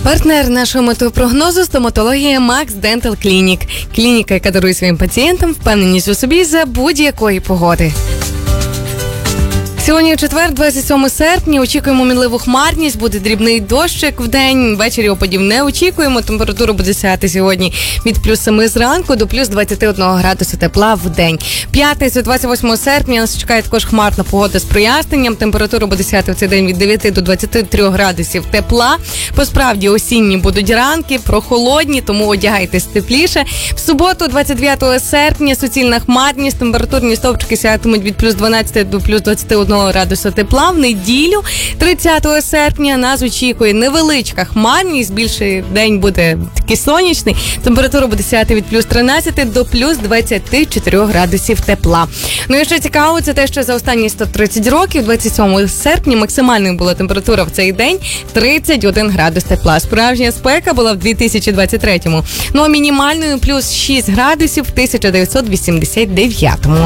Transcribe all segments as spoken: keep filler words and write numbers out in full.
Партнер нашого метеопрогнозу – стоматологія Max Dental Clinic. Клініка, яка дарує своїм пацієнтам впевненість у собі за будь-якої погоди. Сьогодні у четвер, двадцять сьоме серпня, очікуємо мінливу хмарність, буде дрібний дощик вдень, ввечері опадів не очікуємо, температура буде сягати сьогодні від плюс семи зранку до плюс двадцять один градуса тепла вдень. П'ятницю, двадцять восьмого серпня, нас чекає також хмарна погода з проясненням, температура буде сягати в цей день від дев'яти до двадцяти трьох градусів тепла. Посправді осінні будуть ранки, прохолодні, тому одягайтесь тепліше. В суботу, двадцять дев'ятого серпня, суцільна хмарність, температурні стовпчики сягатимуть від плюс дванадцяти до плюс двадцяти одного градуса тепла. В неділю, тридцятого серпня, нас очікує невеличка хмарність, більший день буде такий сонячний, температура буде сягати від плюс тринадцяти до плюс двадцяти чотирьох градусів тепла. Ну і що цікаво, це те, що за останні сто тридцять років, двадцять сьомого серпня, максимальною була температура в цей день тридцять один градус тепла. Справжня спека була в дві тисячі двадцять третьому. Ну а мінімальною плюс шість градусів в тисяча дев'ятсот вісімдесят дев'ятому.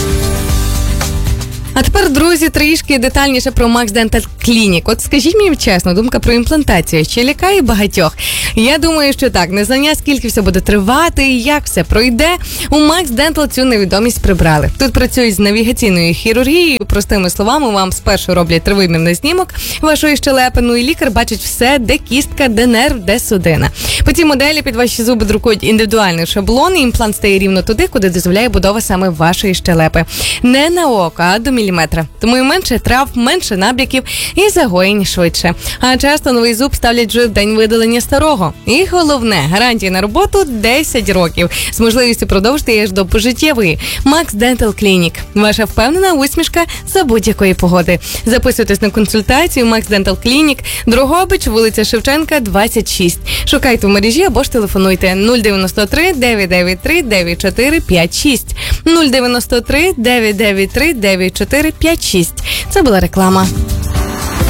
А тепер, друзі, трішки детальніше про Max Dental Clinic. От скажіть мені чесно, думка про імплантацію ще лякає багатьох? Я думаю, що так. Незнання, скільки все буде тривати і як все пройде, у Max Dental цю невідомість прибрали. Тут працюють з навігаційною хірургією. Простими словами, вам спершу роблять тривимірний знімок вашої щелепи, ну і лікар бачить все, де кістка, де нерв, де судина. По цій моделі під ваші зуби друкують індивідуальний шаблон, і імплант стає рівно туди, куди дозволяє будова саме вашої щелепи. Не на око, а до міліметра. Тому і менше трав, менше набряків і загоєнь швидше. А часто новий зуб ставлять вже в день видалення старого. І головне, гарантія на роботу десять років. З можливістю продовжити її аж до пожиттєвої. Max Dental Clinic. Ваша впевнена усмішка за будь-якої погоди. Записуйтесь на консультацію Max Dental Clinic, Дрогобич, вулиця Шевченка, двадцять шість. Шукайте в мережі або ж телефонуйте нуль дев'яносто три дев'ять дев'ять три дев'ять чотири п'ять шість. нуль дев'яносто три дев'ять дев'ять три дев'ять чотири п'ять шість. Це була реклама.